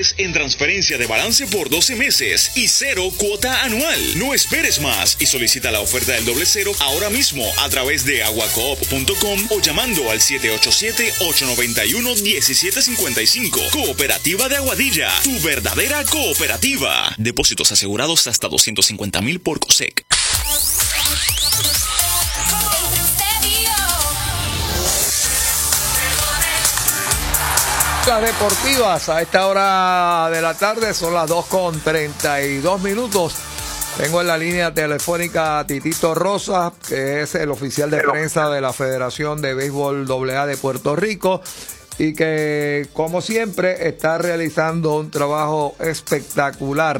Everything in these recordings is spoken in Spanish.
dólares en transferencia de balance por 12 meses y 0 cuota anual. No esperes más y solicita la oferta del doble cero ahora mismo a través de aguacoop.com o llamando al 787-891-1755. Cooperativa de Aguadilla, tu verdadera cooperativa. Depósitos asegurados hasta $250,000 por COSEC. Deportivas a esta hora de la tarde, son las 2:32. Tengo en la línea telefónica a Titito Rosa, que es el oficial de prensa de la Federación de Béisbol AA de Puerto Rico y que, como siempre, está realizando un trabajo espectacular.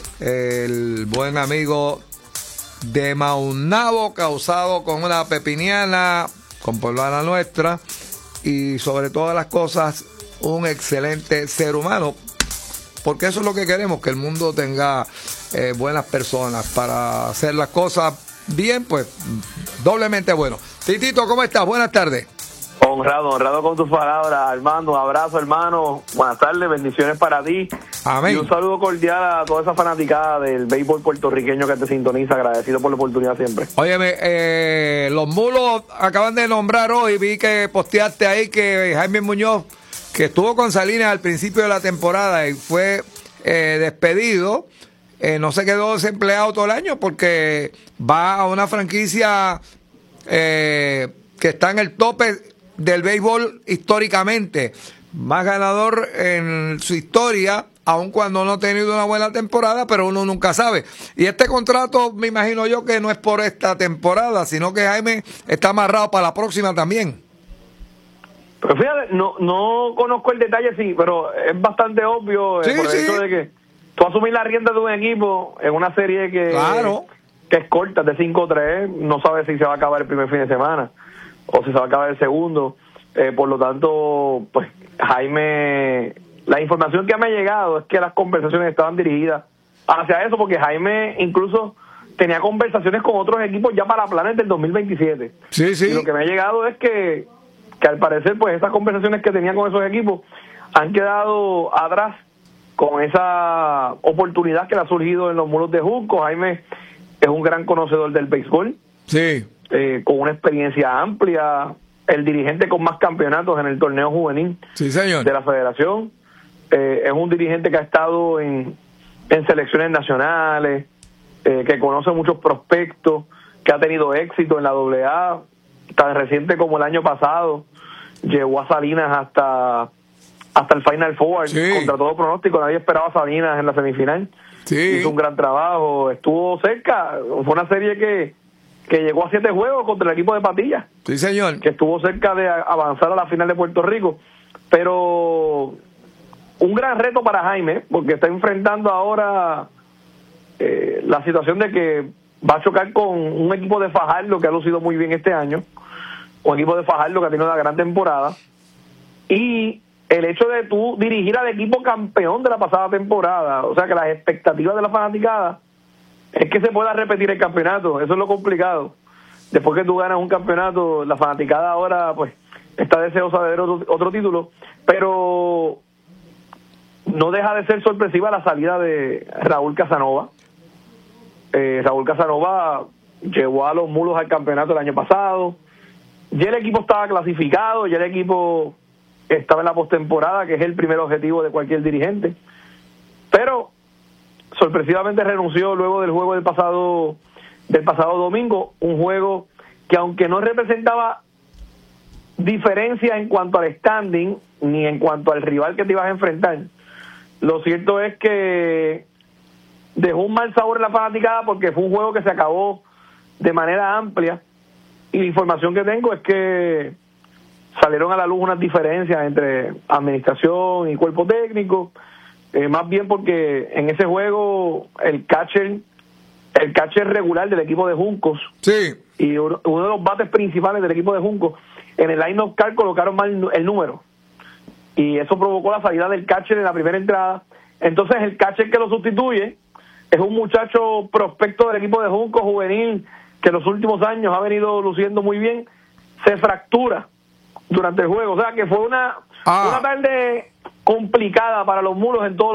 El buen amigo de Maunabo, causado con una pepiniana, con Puebla nuestra, y sobre todas las cosas, un excelente ser humano, porque eso es lo que queremos, que el mundo tenga buenas personas para hacer las cosas bien, pues doblemente bueno. Titito, ¿cómo estás? Buenas tardes. Honrado con tus palabras, Armando. Un abrazo, hermano. Buenas tardes, bendiciones para ti. Amén. Y un saludo cordial a toda esa fanaticada del béisbol puertorriqueño que te sintoniza. Agradecido por la oportunidad siempre. Óyeme, los Mulos acaban de nombrar hoy, vi que posteaste ahí que Jaime Muñoz, que estuvo con Salinas al principio de la temporada y fue despedido, no se quedó desempleado todo el año porque va a una franquicia que está en el tope del béisbol históricamente, más ganador en su historia, aun cuando no ha tenido una buena temporada, pero uno nunca sabe. Y este contrato, me imagino yo que no es por esta temporada, sino que Jaime está amarrado para la próxima también. Pero fíjate, no conozco el detalle, sí, pero es bastante obvio por el hecho de que tú asumir la rienda de un equipo en una serie que es corta, de 5-3, no sabes si se va a acabar el primer fin de semana o si se va a acabar el segundo. Por lo tanto, pues Jaime, la información que me ha llegado es que las conversaciones estaban dirigidas hacia eso, porque Jaime incluso tenía conversaciones con otros equipos ya para planes del 2027. Sí. Y lo que me ha llegado es que al parecer, pues esas conversaciones que tenía con esos equipos han quedado atrás con esa oportunidad que le ha surgido en los Mulos de Junco. Jaime es un gran conocedor del béisbol, con una experiencia amplia, el dirigente con más campeonatos en el torneo juvenil de la federación. Es un dirigente que ha estado en selecciones nacionales, que conoce muchos prospectos, que ha tenido éxito en la AA, tan reciente como el año pasado. Llevó a Salinas hasta el Final Four, contra todo pronóstico. Nadie esperaba a Salinas en la semifinal. Hizo un gran trabajo, estuvo cerca. Fue una serie que llegó a 7 juegos contra el equipo de Patillas. Sí, señor. Que estuvo cerca de avanzar a la final de Puerto Rico. Pero un gran reto para Jaime, porque está enfrentando ahora la situación de que va a chocar con un equipo de Fajardo que ha lucido muy bien este año, un equipo de Fajardo que ha tenido una gran temporada, y el hecho de tú dirigir al equipo campeón de la pasada temporada, o sea que las expectativas de la fanaticada es que se pueda repetir el campeonato. Eso es lo complicado. Después que tú ganas un campeonato, la fanaticada ahora pues está deseosa de ver otro título, pero no deja de ser sorpresiva la salida de Raúl Casanova. Raúl Casanova llevó a los Mulos al campeonato el año pasado. Ya el equipo estaba clasificado, ya el equipo estaba en la postemporada, que es el primer objetivo de cualquier dirigente. Pero sorpresivamente renunció luego del juego del pasado domingo, un juego que, aunque no representaba diferencia en cuanto al standing ni en cuanto al rival que te ibas a enfrentar, lo cierto es que dejó un mal sabor en la fanaticada porque fue un juego que se acabó de manera amplia, y la información que tengo es que salieron a la luz unas diferencias entre administración y cuerpo técnico, más bien porque en ese juego el catcher regular del equipo de Juncos y uno de los bates principales del equipo de Juncos, en el line-up card colocaron mal el número, y eso provocó la salida del catcher en la primera entrada. Entonces el catcher que lo sustituye es un muchacho prospecto del equipo de Juncos juvenil, que en los últimos años ha venido luciendo muy bien. Se fractura durante el juego, o sea que fue una tarde complicada para los Mulos en todos